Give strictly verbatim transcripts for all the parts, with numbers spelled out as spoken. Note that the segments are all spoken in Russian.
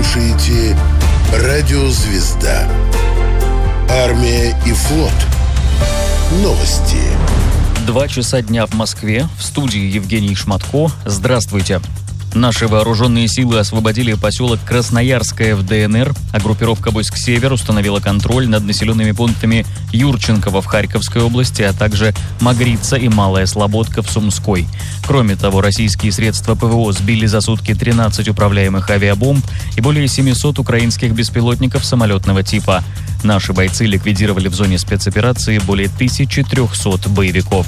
слушаете «Радио Звезда». Армия и флот. Новости. Два часа дня в Москве. В студии Евгений Шматко. Здравствуйте. Наши вооруженные силы освободили поселок Красноярское в ДНР, а группировка войск «Север» установила контроль над населенными пунктами Юрченково в Харьковской области, а также Магрица и Малая Слободка в Сумской. Кроме того, российские средства ПВО сбили за сутки тринадцать управляемых авиабомб и более семисот украинских беспилотников самолетного типа. Наши бойцы ликвидировали в зоне спецоперации более тысячи трехсот боевиков.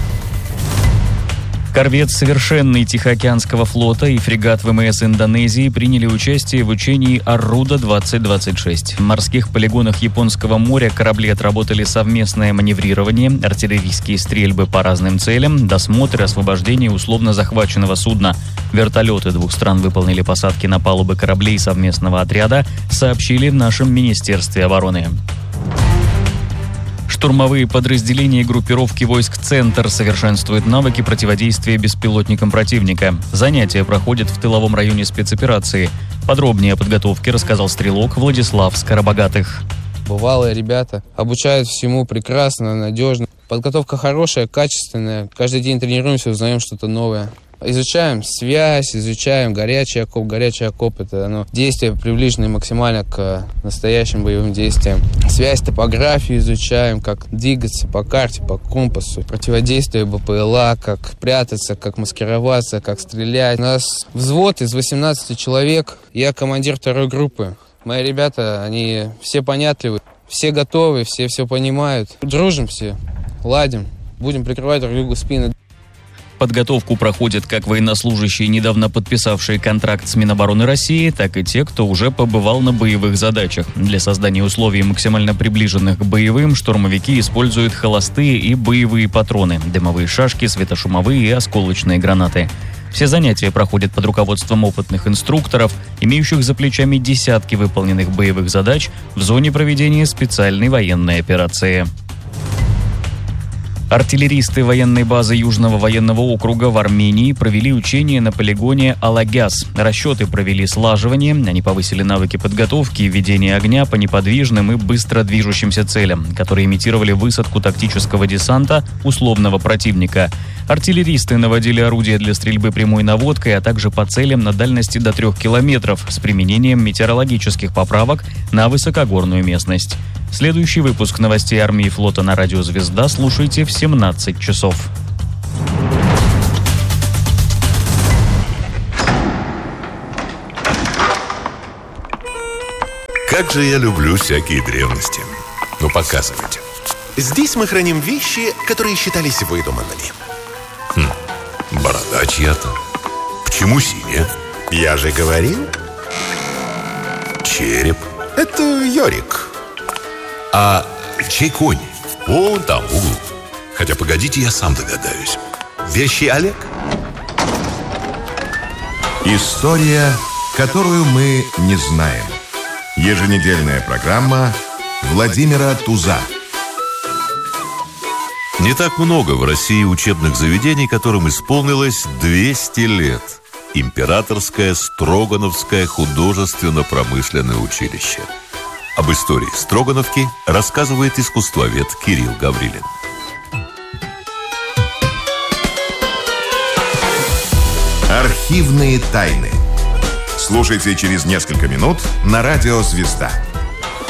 Корвет «Совершенный» Тихоокеанского флота и фрегат ВМС Индонезии приняли участие в учении «Арруда двадцать двадцать шесть». В морских полигонах Японского моря корабли отработали совместное маневрирование, артиллерийские стрельбы по разным целям, досмотр и освобождение условно захваченного судна. Вертолеты двух стран выполнили посадки на палубы кораблей совместного отряда, сообщили в нашем Министерстве обороны. Штурмовые подразделения группировки войск «Центр» совершенствуют навыки противодействия беспилотникам противника. Занятия проходят в тыловом районе спецоперации. Подробнее о подготовке рассказал стрелок Владислав Скоробогатых. Бывалые ребята обучают всему прекрасно, надежно. Подготовка хорошая, качественная. Каждый день тренируемся, узнаем что-то новое. Изучаем связь, изучаем горячий окоп. Горячий окоп – это оно, действия, приближенные максимально к настоящим боевым действиям. Связь, топографию изучаем, как двигаться по карте, по компасу. Противодействие БПЛА, как прятаться, как маскироваться, как стрелять. У нас взвод из восемнадцати человек. Я командир второй группы. Мои ребята, они все понятливы, все готовы, все все понимают. Дружим все, ладим, будем прикрывать друг другу спины. Подготовку проходят как военнослужащие, недавно подписавшие контракт с Минобороны России, так и те, кто уже побывал на боевых задачах. Для создания условий, максимально приближенных к боевым, штурмовики используют холостые и боевые патроны, дымовые шашки, светошумовые и осколочные гранаты. Все занятия проходят под руководством опытных инструкторов, имеющих за плечами десятки выполненных боевых задач в зоне проведения специальной военной операции. Артиллеристы военной базы Южного военного округа в Армении провели учения на полигоне Алагяс. Расчеты провели слаживание, они повысили навыки подготовки и ведения огня по неподвижным и быстро движущимся целям, которые имитировали высадку тактического десанта условного противника. Артиллеристы наводили орудия для стрельбы прямой наводкой, а также по целям на дальности до трех километров с применением метеорологических поправок на высокогорную местность. Следующий выпуск новостей армии и флота на радио «Звезда» слушайте в семнадцать часов. Как же я люблю всякие древности. Ну, показывайте. Здесь мы храним вещи, которые считались выдуманными. Хм, борода чья-то. Почему синяя? Я же говорил. Череп. Это Йорик. А чей конь? Вон там, в углу. Хотя, погодите, я сам догадаюсь. Вещи Олег? История, которую мы не знаем. Еженедельная программа Владимира Туза. Не так много в России учебных заведений, которым исполнилось двести лет. Императорское Строгановское художественно-промышленное училище. Об истории Строгановки рассказывает искусствовед Кирилл Гаврилин. Архивные тайны. Слушайте через несколько минут на радио «Звезда».